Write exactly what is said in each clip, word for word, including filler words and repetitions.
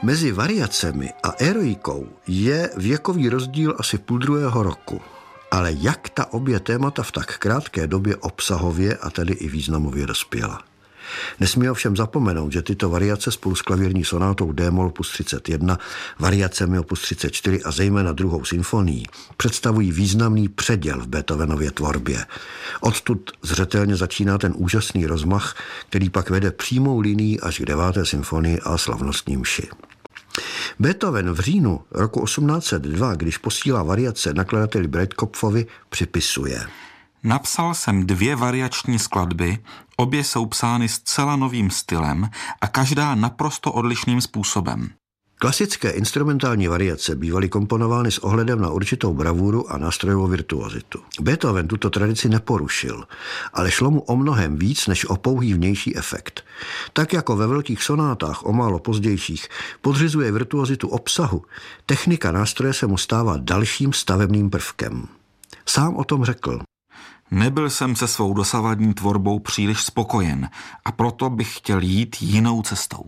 Mezi variacemi a eroikou je věkový rozdíl asi půl druhého roku. Ale jak ta obě témata v tak krátké době obsahově a tedy i významově dospěla? Nesmí ovšem zapomenout, že tyto variace spolu s klavírní sonátou D-moll opus třicet jedna, variacemi opus třicet čtyři a zejména druhou symfonií představují významný předěl v Beethovenově tvorbě. Odtud zřetelně začíná ten úžasný rozmach, který pak vede přímou linií až k deváté symfonii a slavnostní mši. Beethoven v říjnu roku osmnáct set dva, když posílá variace nakladateli Breitkopfovi, připisuje: Napsal jsem dvě variační skladby, obě jsou psány zcela novým stylem a každá naprosto odlišným způsobem. Klasické instrumentální variace bývaly komponovány s ohledem na určitou bravúru a nástrojovou virtuozitu. Beethoven tuto tradici neporušil, ale šlo mu o mnohem víc než o pouhý vnější efekt. Tak jako ve velkých sonátách o málo pozdějších podřizuje virtuozitu obsahu, technika nástroje se mu stává dalším stavebným prvkem. Sám o tom řekl: Nebyl jsem se svou dosavadní tvorbou příliš spokojen a proto bych chtěl jít jinou cestou.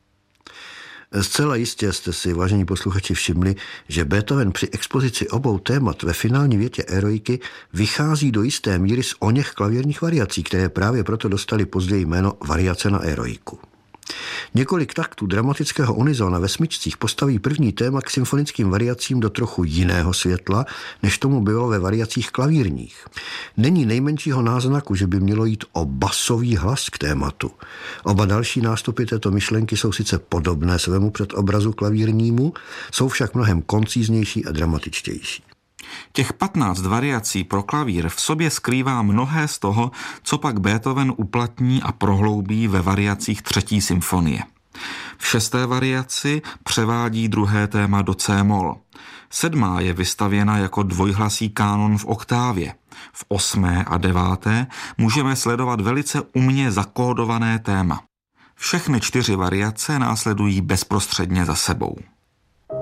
Zcela jistě jste si, vážení posluchači, všimli, že Beethoven při expozici obou témat ve finální větě eroiky vychází do jisté míry z oněch klavírních variací, které právě proto dostali později jméno variace na eroiku. Několik taktů dramatického unizóna ve smyčcích postaví první téma k symfonickým variacím do trochu jiného světla, než tomu bylo ve variacích klavírních. Není nejmenšího náznaku, že by mělo jít o basový hlas k tématu. Oba další nástupy této myšlenky jsou sice podobné svému předobrazu klavírnímu, jsou však mnohem koncíznější a dramatičtější. Těch patnáct variací pro klavír v sobě skrývá mnohé z toho, co pak Beethoven uplatní a prohloubí ve variacích třetí symfonie. V šesté variaci převádí druhé téma do C-moll. Sedmá je vystavěna jako dvojhlasý kánon v oktávě. V osmé a deváté můžeme sledovat velice umně zakódované téma. Všechny čtyři variace následují bezprostředně za sebou.